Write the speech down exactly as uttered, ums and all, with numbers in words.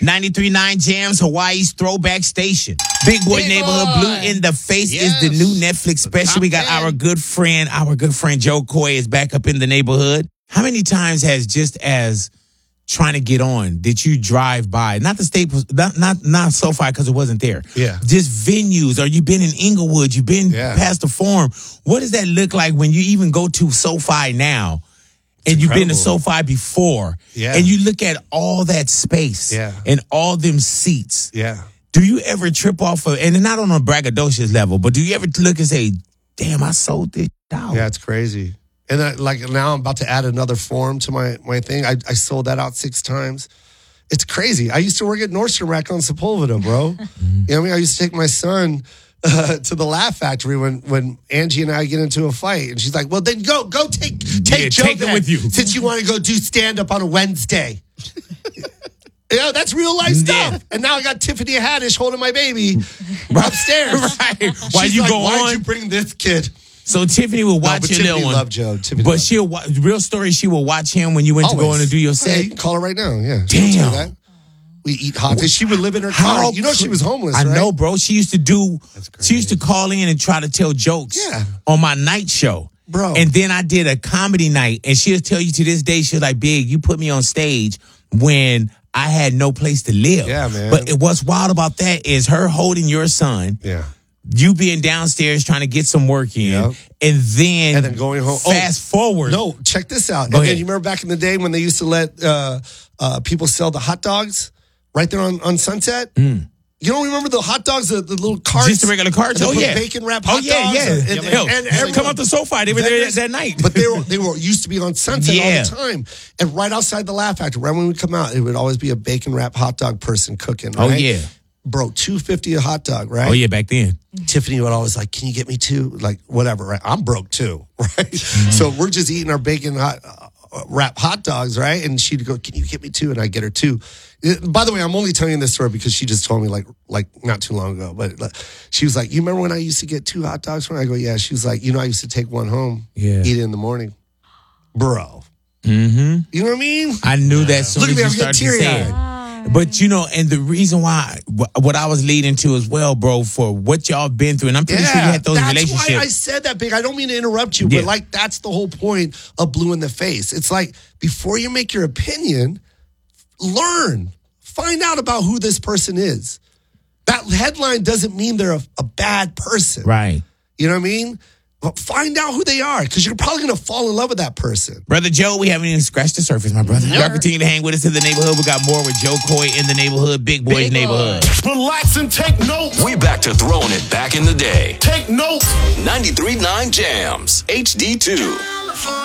ninety-three point nine Jams, Hawaii's throwback station. Big Boy Big Neighborhood, Boy. Blue in the Face Yes. is the new Netflix special. We got ten. our good friend, our good friend Joe Coy is back up in the neighborhood. How many times has just as trying to get on did you drive by? Not the Staples, not not, not SoFi because it wasn't there. Yeah. Just venues, or you've been in Inglewood, you've been Yeah. past the Forum. What does that look like when you even go to SoFi now? And you've been to incredible. SoFi before. Yeah. And you look at all that space. Yeah. And all them seats. Yeah. Do you ever trip off of, and not on a braggadocious level, but do you ever look and say, damn, I sold this out? Yeah, it's crazy. And I, like now I'm about to add another form to my, my thing. I, I sold that out six times. It's crazy. I used to work at Nordstrom Rack on Sepulveda, bro. You know what I mean? I used to take my son uh, to the Laugh Factory when, when Angie and I get into a fight. And she's like, well, then go go take, take Yeah, Joe take him then, with you. since you want to go do stand-up on a Wednesday. You know, that's real life Yeah. stuff. And now I got Tiffany Haddish holding my baby upstairs. Right. Why She's you like, go why'd on? you bring this kid? So Tiffany will No, watch but your Tiffany little one. loved Joe. Tiffany But loved she'll watch, real story, she will watch him when you went to go in and do your set. Yeah, you can call her right now. Yeah. She'll tell you Damn. that. We eat hot. She would live in her car. How You know she was homeless, I right? know, bro. She used to do, she used to call in and try to tell jokes Yeah. on my night show. Bro. And then I did a comedy night, and she'll tell you to this day, she's like, Big, you put me on stage when I had no place to live. Yeah, man. But it, what's wild about that is her holding your son, Yeah. you being downstairs trying to get some work in, Yep. and then And then going home. Oh, Fast forward. No, check this out. Go and, ahead. and you remember back in the day when they used to let uh, uh, people sell the hot dogs right there on, on Sunset? You don't remember the hot dogs, the, the little carts? Mm. Just the regular carts? And they Oh, put yeah. bacon wrap Oh, hot yeah, dogs. yeah. And, and, Hell, and come everyone- out the SoFi. They were there vendors- that night. But they were they were used to be on Sunset Yeah. all the time. And right outside the Laugh Factory, right when we come out, it would always be a bacon wrap hot dog person cooking. Oh, right? yeah. Bro, two fifty a hot dog, right? Oh, yeah, back then. Tiffany would always like, can you get me two? Like, whatever, right? I'm broke too, right? So we're just eating our bacon hot, uh, wrap hot dogs, right? And she'd go, can you get me two? And I get her two. It- by the way, I'm only telling you this story because she just told me like, like not too long ago. But like, she was like, you remember when I used to get two hot dogs from her? I go, yeah. She was like, you know, I used to take one home, Yeah. eat it in the morning. Bro. Mm-hmm. You know what I mean? I knew that soon Look as at me, you I'm getting started to say teary-eyed. it. But, you know, and the reason why, wh- what I was leading to as well, bro, for what y'all been through, and I'm pretty sure you had those that's relationships. why I said that, Big. I don't mean to interrupt you, Yeah. but like that's the whole point of Blue in the Face. It's like before you make your opinion, learn, find out about who this person is. That headline doesn't mean they're a, a bad person. Right. You know what I mean? But find out who they are because you're probably going to fall in love with that person. Brother Joe, we haven't even scratched the surface, my brother. Y'all continue to hang with us in the neighborhood. We got more with Joe Coy in the neighborhood, Big Boy's Big neighborhood. Relax and take notes. We back to throwing it back in the day. Take notes. ninety-three point nine Jams, H D two.